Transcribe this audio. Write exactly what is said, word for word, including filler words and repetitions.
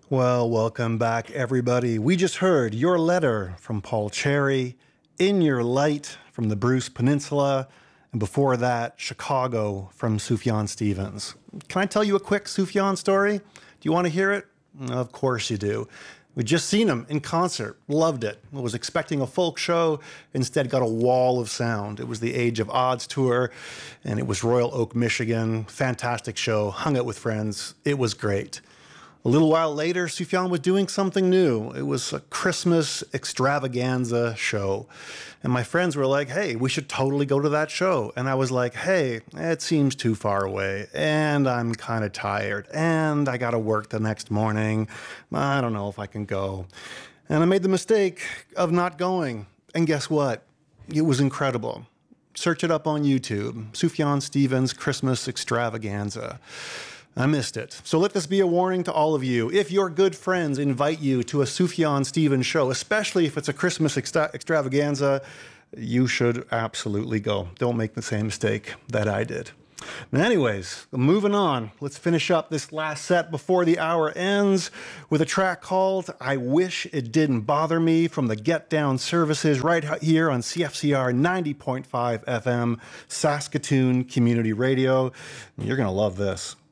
Well, welcome back, everybody. We just heard Your Letter from Paul Cherry, In Your Light from the Bruce Peninsula, and before that, Chicago from Sufjan Stevens. Can I tell you a quick Sufjan story? Do you want to hear it? Of course you do. We just seen him in concert, loved it. I was expecting a folk show, instead got a wall of sound. It was the Age of Odds tour, and it was Royal Oak, Michigan. Fantastic show, hung out with friends. It was great. A little while later, Sufjan was doing something new. It was a Christmas extravaganza show. And my friends were like, hey, we should totally go to that show. And I was like, hey, it seems too far away. And I'm kind of tired. And I got to work the next morning. I don't know if I can go. And I made the mistake of not going. And guess what? It was incredible. Search it up on YouTube. Sufjan Stevens Christmas Extravaganza. I missed it. So let this be a warning to all of you. If your good friends invite you to a Sufjan Stevens show, especially if it's a Christmas extra- extravaganza, you should absolutely go. Don't make the same mistake that I did. But anyways, moving on. Let's finish up this last set before the hour ends with a track called I Wish It Didn't Bother Me from the Get Down services right here on C F C R ninety point five F M, Saskatoon Community Radio. You're going to love this.